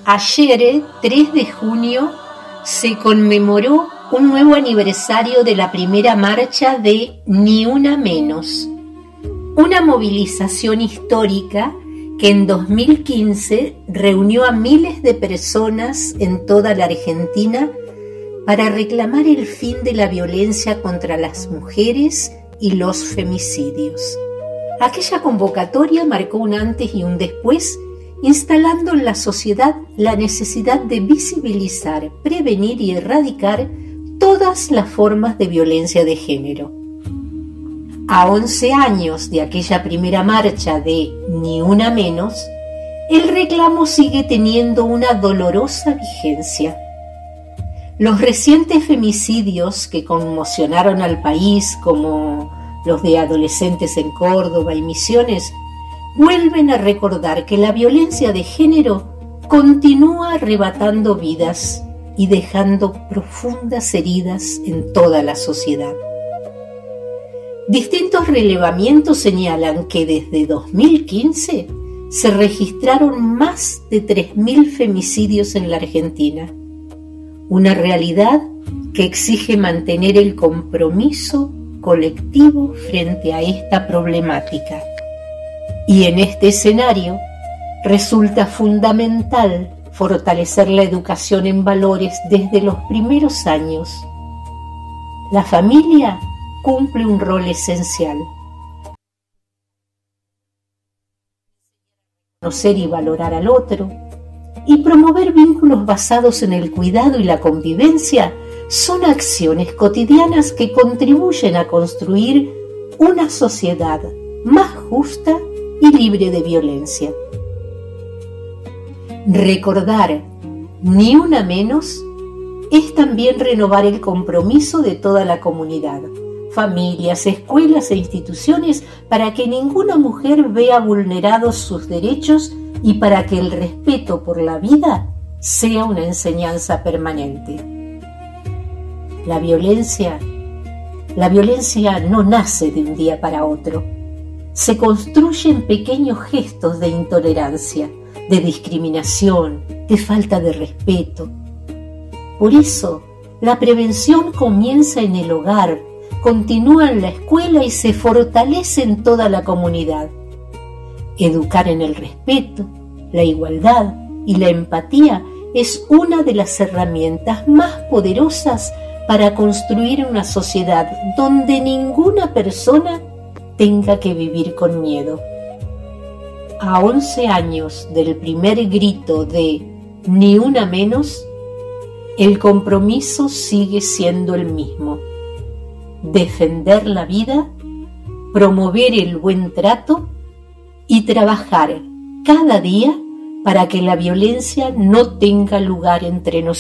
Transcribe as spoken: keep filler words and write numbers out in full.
Ayer, tres de junio, se conmemoró un nuevo aniversario de la primera marcha de Ni Una Menos, una movilización histórica que en dos mil quince reunió a miles de personas en toda la Argentina para reclamar el fin de la violencia contra las mujeres y los femicidios. Aquella convocatoria marcó un antes y un después, instalando en la sociedad la necesidad de visibilizar, prevenir y erradicar todas las formas de violencia de género. A once años de aquella primera marcha de Ni Una Menos, el reclamo sigue teniendo una dolorosa vigencia. Los recientes femicidios que conmocionaron al país, como los de adolescentes en Córdoba y Misiones, vuelven a recordar que la violencia de género continúa arrebatando vidas y dejando profundas heridas en toda la sociedad. Distintos relevamientos señalan que desde dos mil quince se registraron más de tres mil femicidios en la Argentina, una realidad que exige mantener el compromiso colectivo frente a esta problemática. Y en este escenario resulta fundamental fortalecer la educación en valores desde los primeros años. La familia cumple un rol esencial. Conocer y valorar al otro y promover vínculos basados en el cuidado y la convivencia son acciones cotidianas que contribuyen a construir una sociedad más justa y libre de violencia. Recordar Ni Una Menos es también renovar el compromiso de toda la comunidad, familias, escuelas e instituciones para que ninguna mujer vea vulnerados sus derechos y para que el respeto por la vida sea una enseñanza permanente. La violencia, la violencia no nace de un día para otro. Se construyen pequeños gestos de intolerancia, de discriminación, de falta de respeto. Por eso, la prevención comienza en el hogar, continúa en la escuela y se fortalece en toda la comunidad. Educar en el respeto, la igualdad y la empatía es una de las herramientas más poderosas para construir una sociedad donde ninguna persona tenga que vivir con miedo. A once años del primer grito de Ni Una Menos, el compromiso sigue siendo el mismo: defender la vida, promover el buen trato y trabajar cada día para que la violencia no tenga lugar entre nosotros.